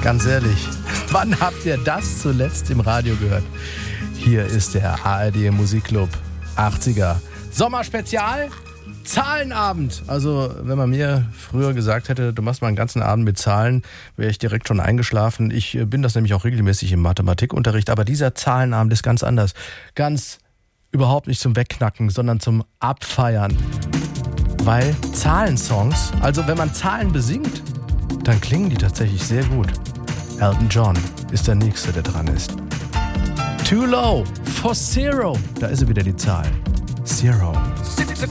Ganz ehrlich, wann habt ihr das zuletzt im Radio gehört? Hier ist der ARD Musikclub 80er Sommerspezial. Zahlenabend. Also, wenn man mir früher gesagt hätte, du machst mal einen ganzen Abend mit Zahlen, wäre ich direkt schon eingeschlafen. Ich bin das nämlich auch regelmäßig im Mathematikunterricht. Aber dieser Zahlenabend ist ganz anders. Ganz überhaupt nicht zum Wegknacken, sondern zum Abfeiern. Weil Zahlensongs, also wenn man Zahlen besingt, dann klingen die tatsächlich sehr gut. Elton John ist der Nächste, der dran ist. Too Low for Zero. Da ist sie wieder, die Zahl. Zero.